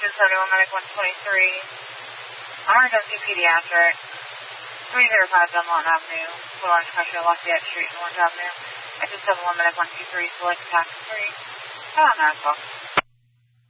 71 Medic 123. Emergency pediatric. 305 Belmont Avenue. Full on pressure, Lafayette Street, Orange Avenue. Exit 71 Medic 123, select tax 3. Come on, Nashville.